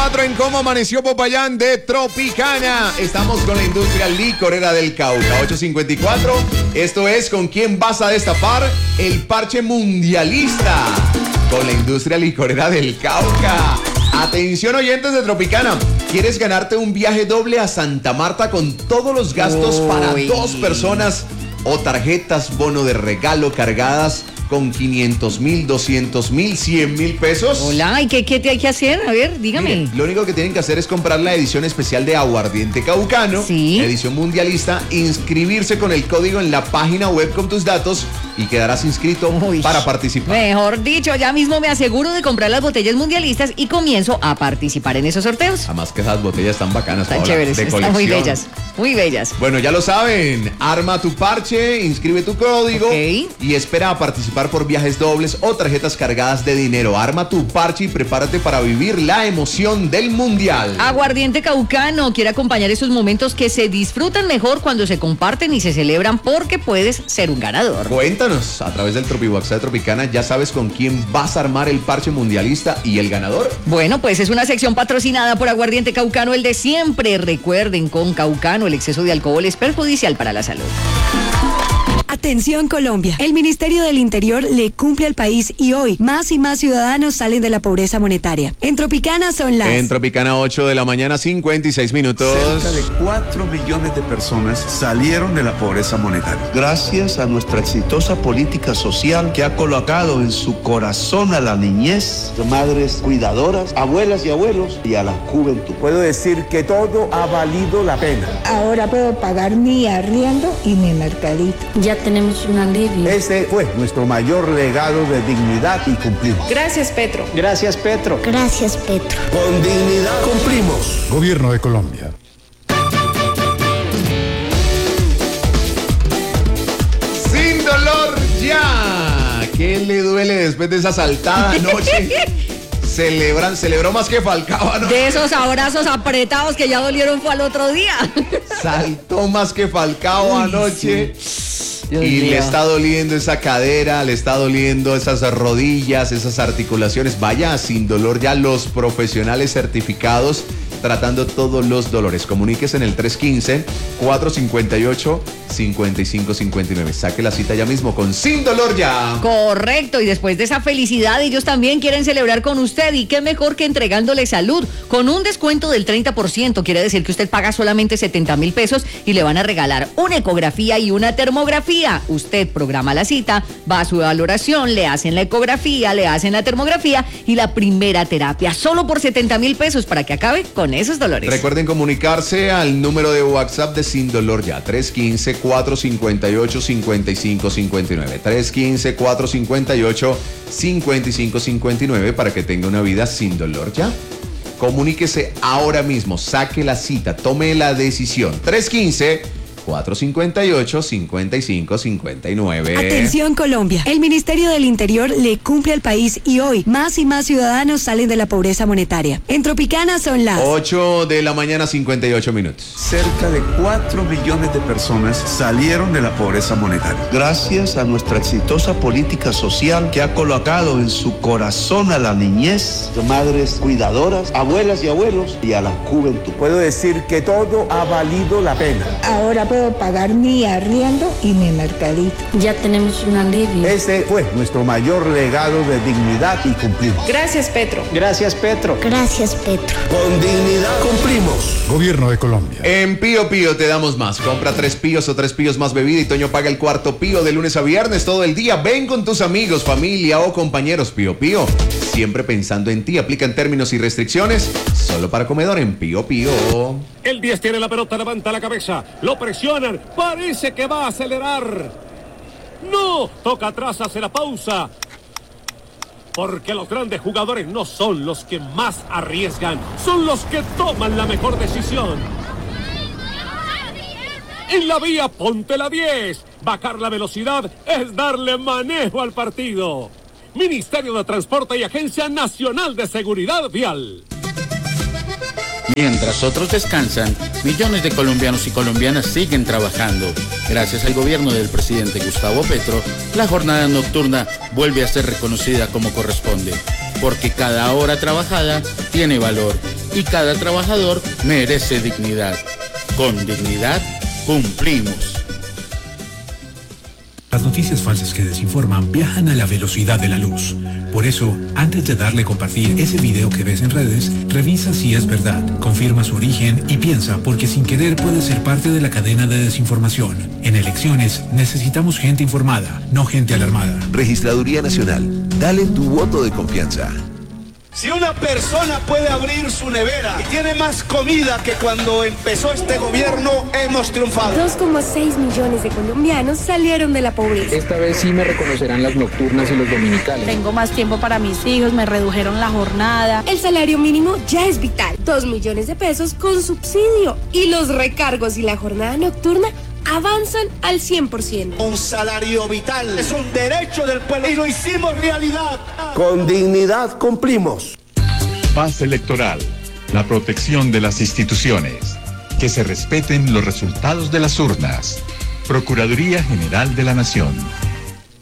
8:24 en Cómo Amaneció Popayán de Tropicana. Estamos con la industria licorera del Cauca. 8:54. Esto es ¿Con quién vas a destapar el parche mundialista? Con la industria licorera del Cauca. Atención, oyentes de Tropicana. ¿Quieres ganarte un viaje doble a Santa Marta con todos los gastos para 2 personas o tarjetas bono de regalo cargadas con 500,000, 200,000, 100,000 pesos? Hola, ¿y qué hay que hacer? A ver, dígame. Miren, lo único que tienen que hacer es comprar la edición especial de Aguardiente Caucano, ¿Sí? edición mundialista, inscribirse con el código en la página web con tus datos y quedarás inscrito para participar. Mejor dicho, ya mismo me aseguro de comprar las botellas mundialistas y comienzo a participar en esos sorteos. Además que esas botellas están bacanas, Están Paola, chéveres, de están muy colección. bellas, muy bellas. Bueno, ya lo saben, arma tu parche, inscribe tu código y espera a participar por viajes dobles o tarjetas cargadas de dinero. Arma tu parche y prepárate para vivir la emoción del mundial. Aguardiente Caucano quiere acompañar esos momentos que se disfrutan mejor cuando se comparten y se celebran, porque puedes ser un ganador. Cuéntanos, a través del TropiWhatsApp de Tropicana, ¿ya sabes con quién vas a armar el parche mundialista y el ganador? Bueno, pues es una sección patrocinada por Aguardiente Caucano, el de siempre. Recuerden, con Caucano el exceso de alcohol es perjudicial para la salud. Atención Colombia, el Ministerio del Interior le cumple al país y hoy más y más ciudadanos salen de la pobreza monetaria. En Tropicana son las... En Tropicana 8 de la mañana, 56 minutos. Cerca de 4 millones de personas salieron de la pobreza monetaria. Gracias a nuestra exitosa política social que ha colocado en su corazón a la niñez, madres cuidadoras, abuelas y abuelos y a la juventud. Puedo decir que todo ha valido la pena. Ahora puedo pagar mi arriendo y mi mercadito. Ya tenemos un alivio. Este fue nuestro mayor legado de dignidad y cumplimos. Gracias, Petro. Gracias, Petro. Gracias, Petro. Con dignidad cumplimos. Gobierno de Colombia. Sin dolor ya. ¿Qué le duele después de esa saltada noche? Celebró más que Falcao anoche. De esos abrazos apretados que ya dolieron fue al otro día. Saltó más que Falcao anoche. Dios y mío. le está doliendo esa cadera, le está doliendo esas rodillas, esas articulaciones. Vaya, Sin Dolor ya, los profesionales certificados tratando todos los dolores. Comuníquese en el 315-458-5559. Saque la cita ya mismo con Sin Dolor ya. Correcto, y después de esa felicidad, ellos también quieren celebrar con usted, y qué mejor que entregándole salud con un descuento del 30%. Quiere decir que usted paga solamente 70,000 pesos y le van a regalar una ecografía y una termografía. Usted programa la cita, va a su valoración, le hacen la ecografía, le hacen la termografía y la primera terapia, solo por 70,000 pesos, para que acabe con esos dolores. Recuerden comunicarse al número de WhatsApp de Sin Dolor ya, 315-458-5559. 315-458-5559 para que tenga una vida sin dolor ya. Comuníquese ahora mismo, saque la cita, tome la decisión. 315-458-5559. Atención Colombia, el Ministerio del Interior le cumple al país y hoy más y más ciudadanos salen de la pobreza monetaria. En Tropicana son las... 8 de la mañana, 58 minutos. Cerca de 4 millones de personas salieron de la pobreza monetaria. Gracias a nuestra exitosa política social que ha colocado en su corazón a la niñez, madres cuidadoras, abuelas y abuelos y a la juventud. Puedo decir que todo ha valido la pena. Ahora puedo pagar mi arriendo y mi mercadito. Ya tenemos un alivio. Este fue nuestro mayor legado de dignidad y cumplimos. Gracias, Petro. Gracias, Petro. Gracias, Petro. Con dignidad cumplimos. Gobierno de Colombia. En Pío Pío te damos más. Compra 3 píos o 3 píos más bebida y Toño paga el 4º pío de lunes a viernes todo el día. Ven con tus amigos, familia o compañeros. Pío Pío, siempre pensando en ti. Aplican términos y restricciones solo para comedor en Pío Pío. El 10 tiene la pelota, levanta la cabeza, lo presionan, parece que va a acelerar. No, toca atrás, hace la pausa. Porque los grandes jugadores no son los que más arriesgan, son los que toman la mejor decisión. En la vía, ponte la 10. Bajar la velocidad es darle manejo al partido. Ministerio de Transporte y Agencia Nacional de Seguridad Vial. Mientras otros descansan, millones de colombianos y colombianas siguen trabajando. Gracias al gobierno del presidente Gustavo Petro, la jornada nocturna vuelve a ser reconocida como corresponde, porque cada hora trabajada tiene valor y cada trabajador merece dignidad. Con dignidad, cumplimos. Las noticias falsas que desinforman viajan a la velocidad de la luz. Por eso, antes de darle a compartir ese video que ves en redes, revisa si es verdad, confirma su origen y piensa, porque sin querer puede ser parte de la cadena de desinformación. En elecciones necesitamos gente informada, no gente alarmada. Registraduría Nacional, dale tu voto de confianza. Si una persona puede abrir su nevera y tiene más comida que cuando empezó este gobierno, hemos triunfado. 2,6 millones de colombianos salieron de la pobreza. Esta vez sí me reconocerán las nocturnas y los dominicales. Tengo más tiempo para mis hijos, me redujeron la jornada. El salario mínimo ya es vital. 2 millones de pesos con subsidio. Y los recargos y la jornada nocturna avanzan al 100%. Un salario vital es un derecho del pueblo y lo hicimos realidad. Con dignidad cumplimos. Paz electoral, la protección de las instituciones, que se respeten los resultados de las urnas. Procuraduría General de la Nación.